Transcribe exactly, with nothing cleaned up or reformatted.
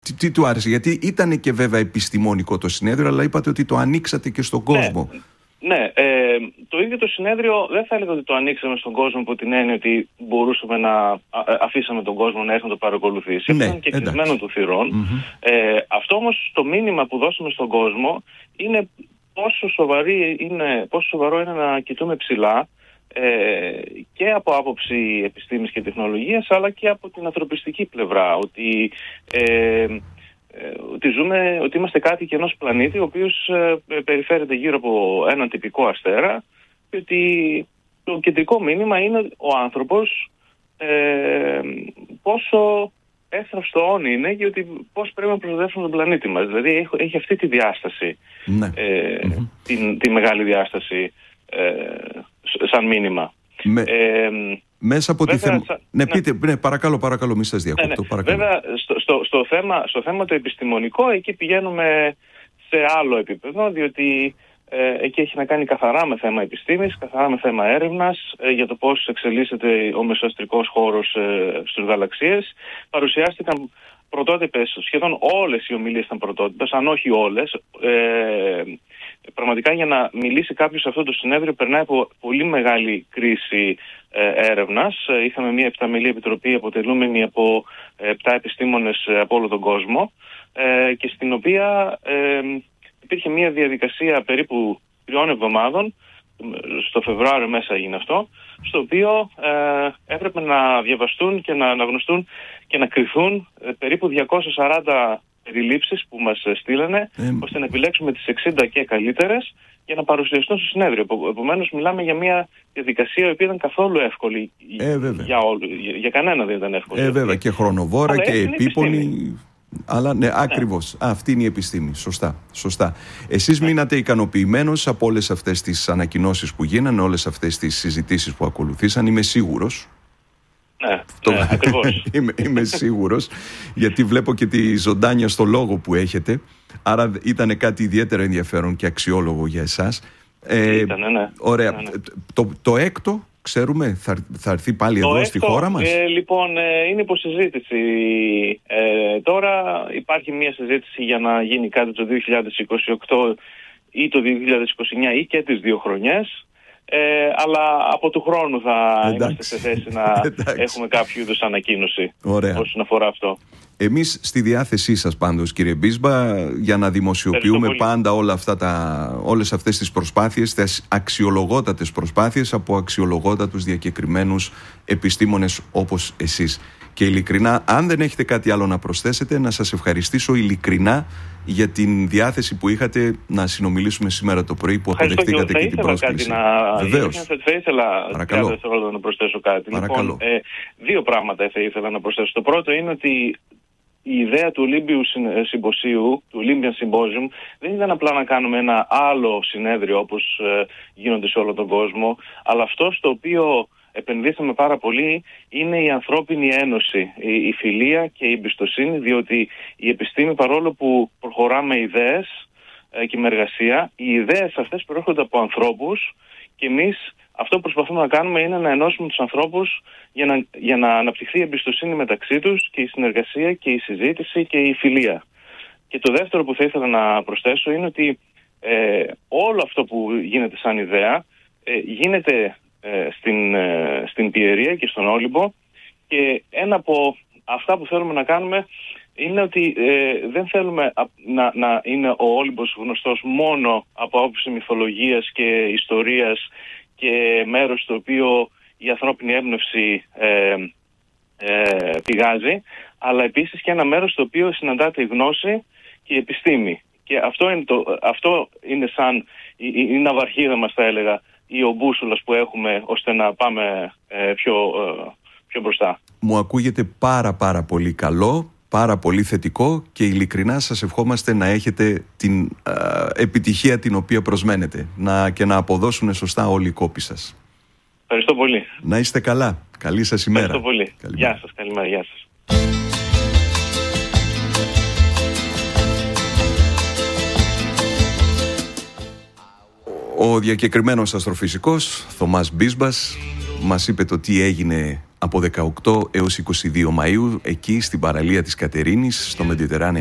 Τι, τι του άρεσε? Γιατί ήταν και βέβαια επιστημονικό το συνέδριο, αλλά είπατε ότι το ανοίξατε και στον κόσμο. Ναι. Ναι, ε, το ίδιο το συνέδριο δεν θα έλεγα ότι το ανοίξαμε στον κόσμο από την έννοια ότι μπορούσαμε να αφήσαμε τον κόσμο να έρθει να το παρακολουθήσει. Ναι, ήταν και κλεισμένο του θυρών. Mm-hmm. Ε, αυτό όμως το μήνυμα που δώσαμε στον κόσμο είναι πόσο, σοβαρή είναι, πόσο σοβαρό είναι να κοιτούμε ψηλά ε, και από άποψη επιστήμης και τεχνολογίας, αλλά και από την ανθρωπιστική πλευρά. Ότι... Ε, Ότι, ζούμε, ότι είμαστε κάτοικοι ενός πλανήτη ο οποίος ε, περιφέρεται γύρω από έναν τυπικό αστέρα και ότι το κεντρικό μήνυμα είναι ο άνθρωπος ε, πόσο εύθραυστο είναι και ότι πώς πρέπει να προστατεύσουμε τον πλανήτη μας. Δηλαδή έχει, έχει αυτή τη διάσταση, ναι. ε, mm-hmm. την, τη μεγάλη διάσταση ε, σαν μήνυμα. Με... Ε, Μέσα από βέβαια, τη θέμα... Ναι, πείτε, ναι, παρακαλώ, παρακαλώ, μη σας διακόπτω. Ναι, ναι. Βέβαια, στο, στο, στο, θέμα, στο θέμα το επιστημονικό, εκεί πηγαίνουμε σε άλλο επίπεδο, διότι ε, εκεί έχει να κάνει καθαρά με θέμα επιστήμης, καθαρά με θέμα έρευνας, ε, για το πώς εξελίσσεται ο μεσοαστρικός χώρος ε, στους γαλαξίες. Παρουσιάστηκαν πρωτότυπες, σχεδόν όλες οι ομιλίες ήταν πρωτότυπες, αν όχι όλες. Ε, πραγματικά για να μιλήσει κάποιος σε αυτό το συνέδριο περνάει από πολύ μεγάλη κρίση ε, έρευνας. Ε, είχαμε μια επταμελή επιτροπή αποτελούμενη από επτά επιστήμονες από όλο τον κόσμο ε, και στην οποία ε, υπήρχε μια διαδικασία περίπου τριών εβδομάδων, στο Φεβρουάριο μέσα έγινε αυτό, στο οποίο ε, έπρεπε να διαβαστούν και να αναγνωστούν και να κριθούν ε, περίπου διακόσιες σαράντα περιλήψεις που μας στείλανε, ε, ώστε να επιλέξουμε τις εξήντα και καλύτερες για να παρουσιαστούν στο συνέδριο. Επομένως μιλάμε για μια διαδικασία η οποία ήταν καθόλου εύκολη ε, για, όλου, για, για κανένα δεν ήταν εύκολη. Ε, βέβαια, και χρονοβόρα αλλά και επίπονη. Αλλά ναι, ακριβώς. Ναι. Αυτή είναι η επιστήμη. Σωστά. Σωστά. Εσείς ναι. μείνατε ικανοποιημένος από όλες αυτές τις ανακοινώσεις που γίνανε, όλες αυτές τις συζητήσεις που ακολουθήσαν. Είμαι σίγουρος. Ναι, το... ναι ακριβώς. είμαι, είμαι σίγουρος, γιατί βλέπω και τη ζωντάνια στο λόγο που έχετε. Άρα ήταν κάτι ιδιαίτερα ενδιαφέρον και αξιόλογο για εσάς. Ε, Ήτανε, ναι. Ωραία. Ναι, ναι. Το, το έκτο, ξέρουμε, θα, θα έρθει πάλι το εδώ έκτο, στη χώρα μας. Ε, λοιπόν, ε, είναι υποσυζήτηση. Ε, τώρα υπάρχει μια συζήτηση για να γίνει κάτι το δύο χιλιάδες είκοσι οκτώ ή το δύο χιλιάδες είκοσι εννιά ή και τις δύο χρονιές. Ε, αλλά από του χρόνου θα Εντάξει. είμαστε σε θέση να έχουμε κάποιο είδους ανακοίνωση. Ωραία. Όσον αφορά αυτό. Εμείς στη διάθεσή σας πάντως, κύριε Μπίσμπα, για να δημοσιοποιούμε πάντα όλα αυτά τα, όλες αυτές τις προσπάθειες, τις αξιολογότατες προσπάθειες από αξιολογότατους διακεκριμένους επιστήμονες όπως εσείς. Και ειλικρινά, αν δεν έχετε κάτι άλλο να προσθέσετε, να σας ευχαριστήσω ειλικρινά για την διάθεση που είχατε να συνομιλήσουμε σήμερα το πρωί, που αποδεχτήκατε και, και την πρόσκληση. Να... Βεβαίως. Θα ήθελα να προσθέσω κάτι. Παρακαλώ. Λοιπόν, ε, δύο πράγματα θα ήθελα να προσθέσω. Το πρώτο είναι ότι η ιδέα του Ολύμπιου Συμποσίου, του Olympian Symposium, δεν ήταν απλά να κάνουμε ένα άλλο συνέδριο όπως ε, γίνονται σε όλο τον κόσμο, αλλά αυτό στο οποίο επενδύσαμε πάρα πολύ είναι η ανθρώπινη ένωση, η, η φιλία και η εμπιστοσύνη, διότι η επιστήμη, παρόλο που προχωράμε ιδέες ε, και με εργασία, οι ιδέες αυτές προέρχονται από ανθρώπους και εμείς αυτό που προσπαθούμε να κάνουμε είναι να ενώσουμε τους ανθρώπους για να, για να αναπτυχθεί η εμπιστοσύνη μεταξύ τους και η συνεργασία και η συζήτηση και η φιλία. Και το δεύτερο που θα ήθελα να προσθέσω είναι ότι ε, όλο αυτό που γίνεται σαν ιδέα ε, γίνεται ε, στην, ε, στην Πιερία και στον Όλυμπο, και ένα από αυτά που θέλουμε να κάνουμε είναι ότι ε, δεν θέλουμε να, να είναι ο Όλυμπος γνωστός μόνο από άποψη μυθολογίας και ιστορίας και μέρος στο οποίο η ανθρώπινη έμπνευση ε, ε, πηγάζει, αλλά επίσης και ένα μέρος στο οποίο συναντάται η γνώση και η επιστήμη. Και αυτό είναι, το, αυτό είναι σαν η, η ναυαρχίδα μας, θα έλεγα, ή ο μπούσουλας που έχουμε ώστε να πάμε ε, πιο, ε, πιο μπροστά. Μου ακούγεται πάρα πάρα πολύ καλό, πάρα πολύ θετικό, και ειλικρινά σας ευχόμαστε να έχετε την α, επιτυχία την οποία προσμένετε, να, και να αποδώσουν σωστά όλοι οι κόποι σας. Ευχαριστώ πολύ. Να είστε καλά. Καλή σας ημέρα. Ευχαριστώ πολύ. Καλημέρα. Γεια σας. Καλημέρα. Γεια σας. Ο διακεκριμένος αστροφυσικός Θωμάς Μπίσμπας μας είπε το τι έγινε από δεκαοκτώ έως είκοσι δύο Μαΐου εκεί στην παραλία της Κατερίνης στο Mediterranean